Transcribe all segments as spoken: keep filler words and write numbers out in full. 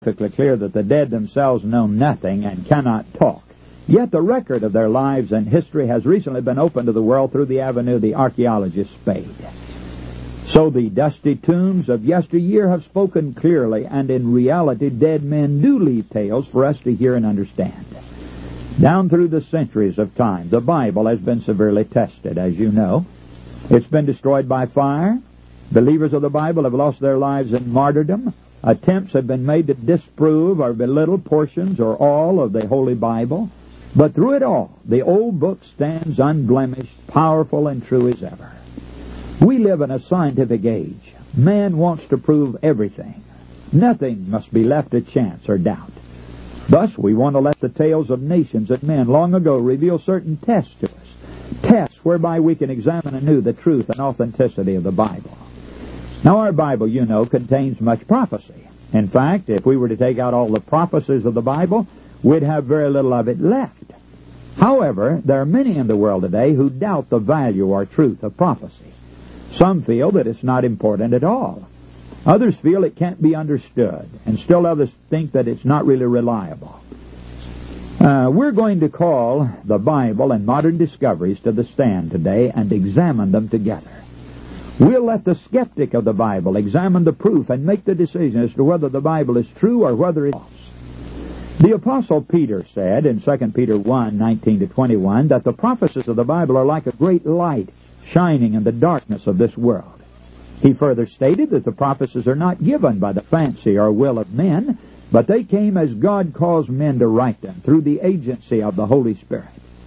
perfectly clear that the dead themselves know nothing and cannot talk. Yet the record of their lives and history has recently been opened to the world through the avenue of the archaeologist's spade. So the dusty tombs of yesteryear have spoken clearly, and in reality dead men do leave tales for us to hear and understand. Down through the centuries of time, the Bible has been severely tested, as you know. It's been destroyed by fire. Believers of the Bible have lost their lives in martyrdom. Attempts have been made to disprove or belittle portions or all of the Holy Bible. But through it all, the old book stands unblemished, powerful, and true as ever. We live in a scientific age. Man wants to prove everything. Nothing must be left to chance or doubt. Thus, we want to let the tales of nations and men long ago reveal certain tests to us. Tests whereby we can examine anew the truth and authenticity of the Bible. Now, our Bible, you know, contains much prophecy. In fact, if we were to take out all the prophecies of the Bible, we'd have very little of it left. However, there are many in the world today who doubt the value or truth of prophecy. Some feel that it's not important at all. Others feel it can't be understood, and still others think that it's not really reliable. Uh, we're going to call the Bible and modern discoveries to the stand today and examine them together. We'll let the skeptic of the Bible examine the proof and make the decision as to whether the Bible is true or whether it's false. The Apostle Peter said in Second Peter one, nineteen to twenty-one, that the prophecies of the Bible are like a great light shining in the darkness of this world. He further stated that the prophecies are not given by the fancy or will of men, but they came as God caused men to write them through the agency of the Holy Spirit.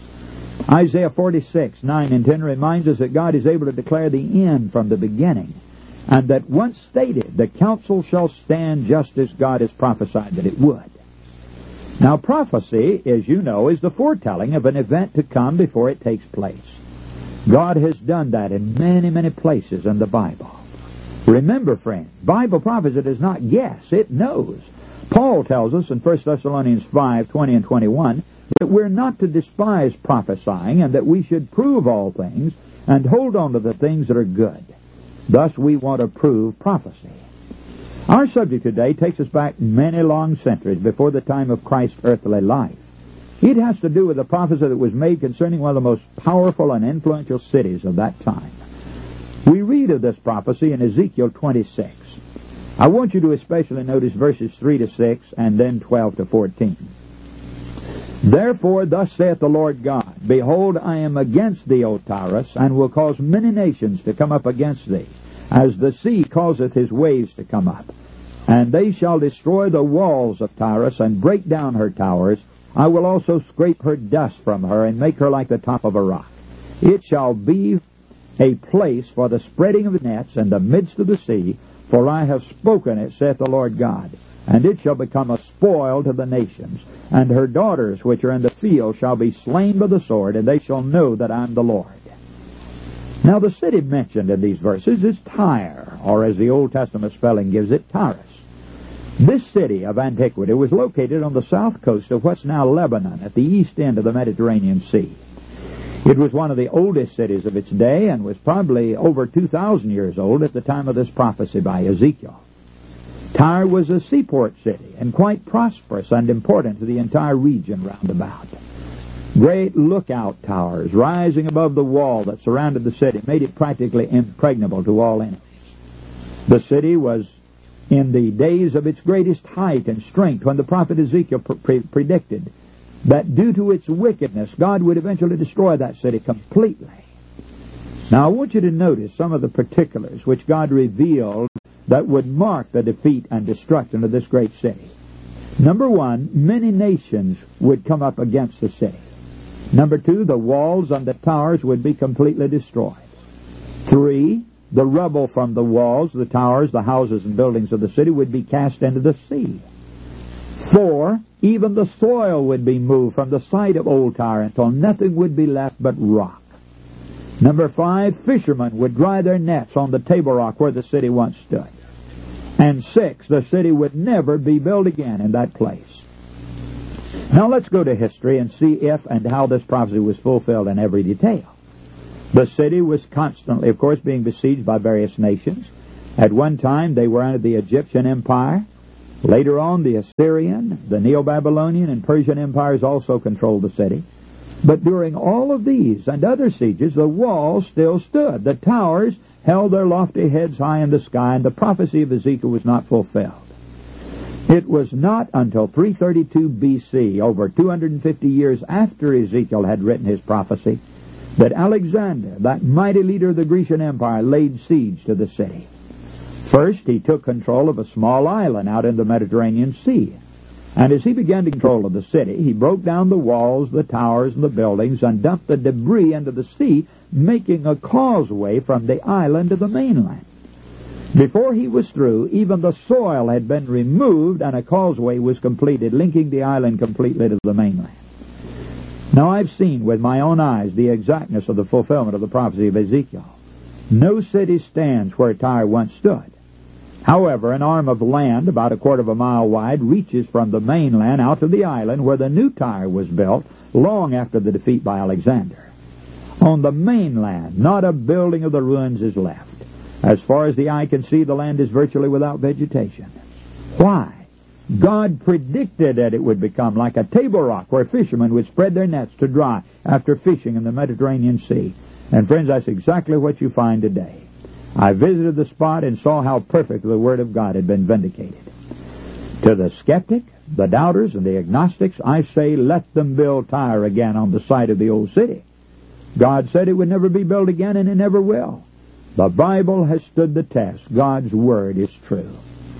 Isaiah forty-six, nine and ten reminds us that God is able to declare the end from the beginning, and that once stated, the counsel shall stand just as God has prophesied that it would. Now, prophecy, as you know, is the foretelling of an event to come before it takes place. God has done that in many, many places in the Bible. Remember, friend, Bible prophecy does not guess, it knows. Paul tells us in First Thessalonians five, twenty and twenty-one, that we're not to despise prophesying, and that we should prove all things and hold on to the things that are good. Thus we want to prove prophecy. Our subject today takes us back many long centuries before the time of Christ's earthly life. It has to do with the prophecy that was made concerning one of the most powerful and influential cities of that time. We read of this prophecy in Ezekiel twenty-six. I want you to especially notice verses three to six and then twelve to fourteen. Therefore, thus saith the Lord God, Behold, I am against thee, O Tyrus, and will cause many nations to come up against thee, as the sea causeth his waves to come up. And they shall destroy the walls of Tyrus, and break down her towers. I will also scrape her dust from her, and make her like the top of a rock. It shall be a place for the spreading of nets in the midst of the sea, for I have spoken it, saith the Lord God. And it shall become a spoil to the nations, and her daughters which are in the field shall be slain by the sword, and they shall know that I am the Lord. Now the city mentioned in these verses is Tyre, or as the Old Testament spelling gives it, Tyrus. This city of antiquity was located on the south coast of what's now Lebanon, at the east end of the Mediterranean Sea. It was one of the oldest cities of its day, and was probably over two thousand years old at the time of this prophecy by Ezekiel. Tyre was a seaport city, and quite prosperous and important to the entire region round about. Great lookout towers rising above the wall that surrounded the city made it practically impregnable to all enemies. The city was in the days of its greatest height and strength when the prophet Ezekiel pre- predicted that due to its wickedness, God would eventually destroy that city completely. Now, I want you to notice some of the particulars which God revealed that would mark the defeat and destruction of this great city. Number one, many nations would come up against the city. Number two, the walls and the towers would be completely destroyed. Three, the rubble from the walls, the towers, the houses and buildings of the city would be cast into the sea. Four, even the soil would be moved from the site of Old Tyre until nothing would be left but rock. Number five, fishermen would dry their nets on the table rock where the city once stood. And six, the city would never be built again in that place. Now let's go to history and see if and how this prophecy was fulfilled in every detail. The city was constantly, of course, being besieged by various nations. At one time, they were under the Egyptian Empire. Later on, the Assyrian, the Neo-Babylonian, and Persian empires also controlled the city. But during all of these and other sieges, the walls still stood. The towers held their lofty heads high in the sky, and the prophecy of Ezekiel was not fulfilled. It was not until three thirty-two B C, over two hundred fifty years after Ezekiel had written his prophecy, that Alexander, that mighty leader of the Grecian Empire, laid siege to the city. First, he took control of a small island out in the Mediterranean Sea. And as he began to control of the city, he broke down the walls, the towers, and the buildings, and dumped the debris into the sea, making a causeway from the island to the mainland. Before he was through, even the soil had been removed, and a causeway was completed, linking the island completely to the mainland. Now I've seen with my own eyes the exactness of the fulfillment of the prophecy of Ezekiel. No city stands where Tyre once stood. However, an arm of land about a quarter of a mile wide reaches from the mainland out to the island where the new Tyre was built long after the defeat by Alexander. On the mainland, not a building of the ruins is left. As far as the eye can see, the land is virtually without vegetation. Why? God predicted that it would become like a table rock where fishermen would spread their nets to dry after fishing in the Mediterranean Sea. And friends, that's exactly what you find today. I visited the spot and saw how perfect the Word of God had been vindicated. To the skeptic, the doubters, and the agnostics, I say, let them build Tyre again on the site of the old city. God said it would never be built again, and it never will. The Bible has stood the test. God's Word is true.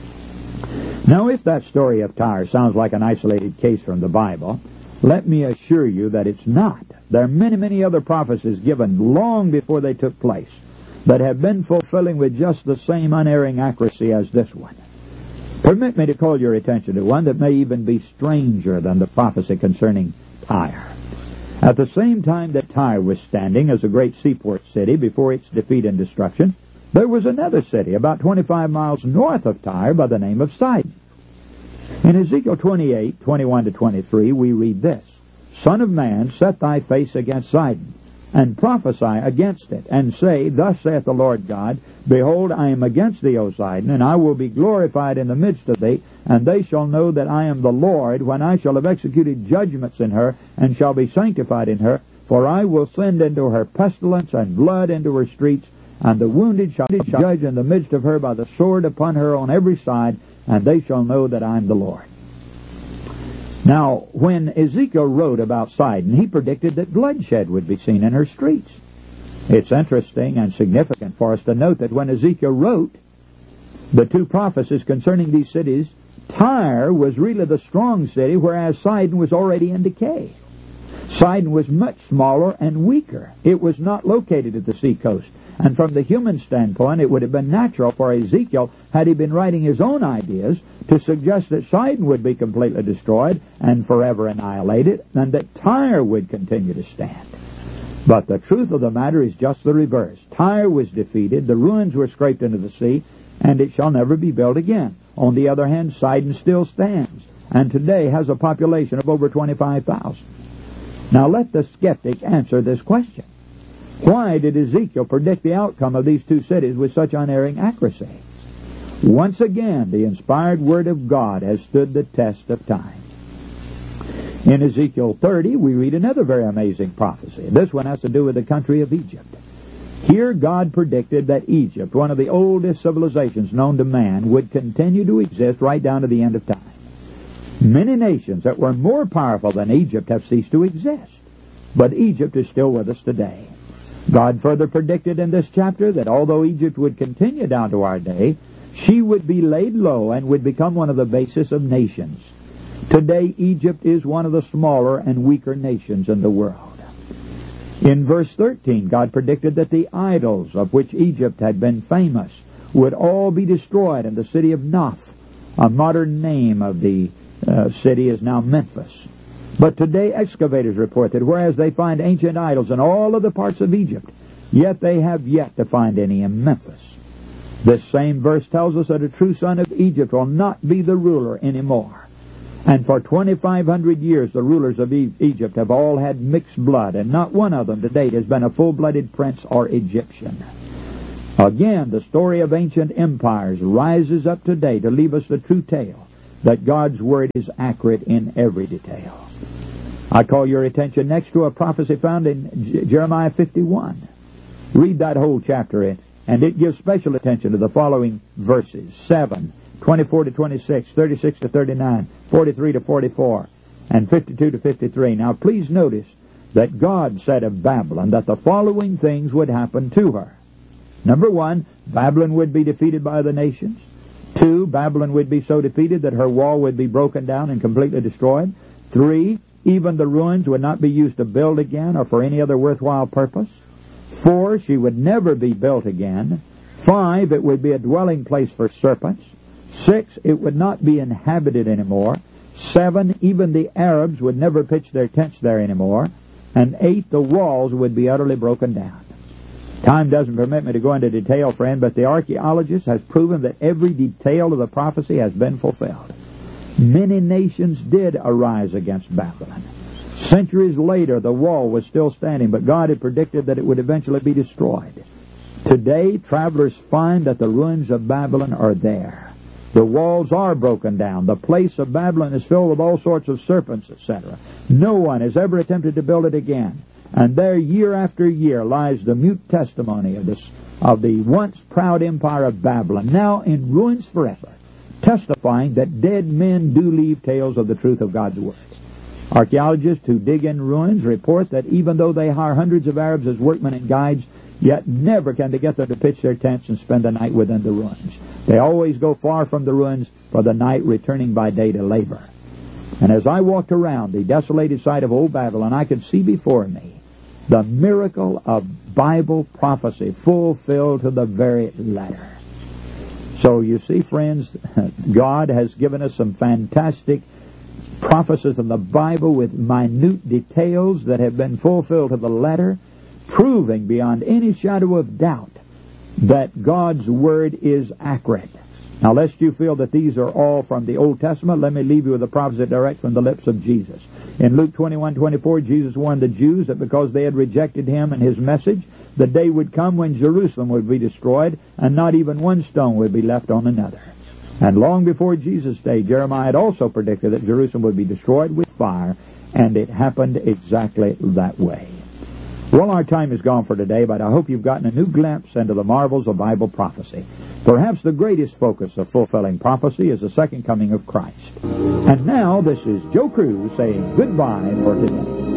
Now, if that story of Tyre sounds like an isolated case from the Bible, let me assure you that it's not. There are many, many other prophecies given long before they took place that have been fulfilling with just the same unerring accuracy as this one. Permit me to call your attention to one that may even be stranger than the prophecy concerning Tyre. At the same time that Tyre was standing as a great seaport city before its defeat and destruction, there was another city about twenty-five miles north of Tyre by the name of Sidon. In Ezekiel twenty-eight, twenty-one to twenty-three, we read this, Son of man, set thy face against Sidon, and prophesy against it, and say, Thus saith the Lord God, Behold, I am against thee, O Sidon, and I will be glorified in the midst of thee, and they shall know that I am the Lord, when I shall have executed judgments in her, and shall be sanctified in her, for I will send into her pestilence and blood into her streets, and the wounded shall be judged in the midst of her by the sword upon her on every side, and they shall know that I am the Lord. Now, when Ezekiel wrote about Sidon, he predicted that bloodshed would be seen in her streets. It's interesting and significant for us to note that when Ezekiel wrote the two prophecies concerning these cities, Tyre was really the strong city, whereas Sidon was already in decay. Sidon was much smaller and weaker. It was not located at the seacoast. And from the human standpoint, it would have been natural for Ezekiel, had he been writing his own ideas, to suggest that Sidon would be completely destroyed and forever annihilated, and that Tyre would continue to stand. But the truth of the matter is just the reverse. Tyre was defeated, the ruins were scraped into the sea, and it shall never be built again. On the other hand, Sidon still stands, and today has a population of over twenty-five thousand. Now let the skeptic answer this question. Why did Ezekiel predict the outcome of these two cities with such unerring accuracy? Once again, the inspired Word of God has stood the test of time. In Ezekiel thirty, we read another very amazing prophecy. This one has to do with the country of Egypt. Here God predicted that Egypt, one of the oldest civilizations known to man, would continue to exist right down to the end of time. Many nations that were more powerful than Egypt have ceased to exist, but Egypt is still with us today. God further predicted in this chapter that although Egypt would continue down to our day, she would be laid low and would become one of the basis of nations. Today, Egypt is one of the smaller and weaker nations in the world. In verse thirteen, God predicted that the idols of which Egypt had been famous would all be destroyed, and the city of Noth, a modern name of the uh, city, is now Memphis. But today excavators report that whereas they find ancient idols in all other parts of Egypt, yet they have yet to find any in Memphis. This same verse tells us that a true son of Egypt will not be the ruler anymore. And for twenty-five hundred years the rulers of e- Egypt have all had mixed blood, and not one of them to date has been a full-blooded prince or Egyptian. Again, the story of ancient empires rises up today to leave us the true tale that God's Word is accurate in every detail. I call your attention next to a prophecy found in J- Jeremiah fifty-one. Read that whole chapter in, and it gives special attention to the following verses: seven, twenty-four to twenty-six, thirty-six to thirty-nine, forty-three to forty-four, and fifty-two to fifty-three. Now please notice that God said of Babylon that the following things would happen to her. Number one, Babylon would be defeated by the nations. Two, Babylon would be so defeated that her wall would be broken down and completely destroyed. Three, even the ruins would not be used to build again or for any other worthwhile purpose. Four, she would never be built again. Five, it would be a dwelling place for serpents. Six, it would not be inhabited anymore. Seven, even the Arabs would never pitch their tents there anymore. And eight, the walls would be utterly broken down. Time doesn't permit me to go into detail, friend, but the archaeologist has proven that every detail of the prophecy has been fulfilled. Many nations did arise against Babylon. Centuries later, the wall was still standing, but God had predicted that it would eventually be destroyed. Today, travelers find that the ruins of Babylon are there. The walls are broken down. The place of Babylon is filled with all sorts of serpents, et cetera. No one has ever attempted to build it again. And there, year after year, lies the mute testimony of, this, of the once proud empire of Babylon, now in ruins forever, testifying that dead men do leave tales of the truth of God's Word. Archaeologists who dig in ruins report that even though they hire hundreds of Arabs as workmen and guides, yet never can they get them to pitch their tents and spend the night within the ruins. They always go far from the ruins for the night, returning by day to labor. And as I walked around the desolated site of old Babylon, I could see before me the miracle of Bible prophecy fulfilled to the very letter. So you see, friends, God has given us some fantastic prophecies in the Bible with minute details that have been fulfilled to the letter, proving beyond any shadow of doubt that God's Word is accurate. Now, lest you feel that these are all from the Old Testament, let me leave you with a prophecy direct from the lips of Jesus. In Luke twenty-one twenty-four, Jesus warned the Jews that because they had rejected Him and His message, the day would come when Jerusalem would be destroyed, and not even one stone would be left on another. And long before Jesus' day, Jeremiah had also predicted that Jerusalem would be destroyed with fire, and it happened exactly that way. Well, our time is gone for today, but I hope you've gotten a new glimpse into the marvels of Bible prophecy. Perhaps the greatest focus of fulfilling prophecy is the second coming of Christ. And now, this is Joe Cruz saying goodbye for today.